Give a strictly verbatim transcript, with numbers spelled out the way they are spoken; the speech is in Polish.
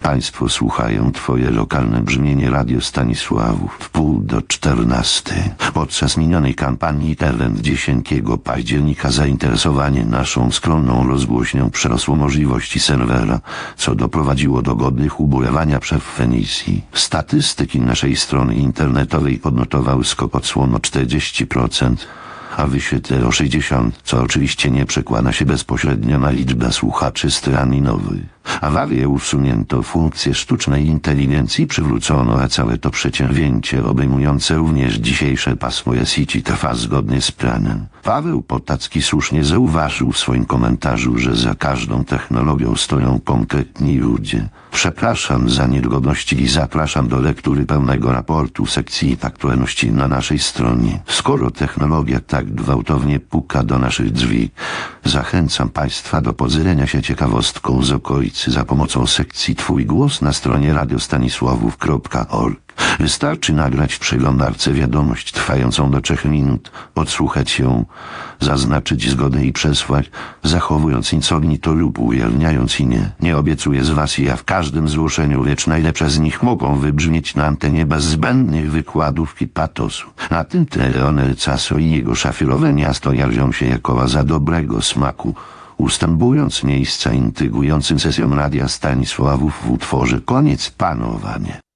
Państwo słuchają twoje lokalne brzmienie Radio Stanisławów w pół do czternastej. Podczas minionej kampanii teren dziesiątego października zainteresowanie naszą skromną rozgłośnią przerosło możliwości serwera, co doprowadziło do godnych ubolewania przez Fenicji. Statystyki naszej strony internetowej podnotowały skok odsłonu czterdzieści procent, a wyświetleń o sześćdziesiąt procent, co oczywiście nie przekłada się bezpośrednio na liczbę słuchaczy streamingowych. Awarię usunięto, funkcję sztucznej inteligencji przywrócono, a całe to przedsięwzięcie obejmujące również dzisiejsze pasmo sieci trwa zgodnie z planem. Paweł Potacki słusznie zauważył w swoim komentarzu, że za każdą technologią stoją konkretni ludzie. Przepraszam za niedogodności i zapraszam do lektury pełnego raportu sekcji aktualności na naszej stronie. Skoro technologia tak gwałtownie puka do naszych drzwi, zachęcam Państwa do podzielenia się ciekawostką z okolicy za pomocą sekcji Twój głos na stronie radiostanisławów kropka org. Wystarczy nagrać w przeglądarce wiadomość trwającą do trzech minut, odsłuchać ją, zaznaczyć zgodę i przesłać, zachowując incognito lub ujawniając imię. Nie obiecuję z Was i ja w każdym zgłoszeniu, lecz najlepsze z nich mogą wybrzmieć na antenie bez zbędnych wykładów i patosu. Na tym tle Leonel Caso i jego szafirowe miasto jawią się jako za dobrego smaku, ustępując miejsca intrygującym sesjom Radia Stanisławów w utworze Koniec panowania.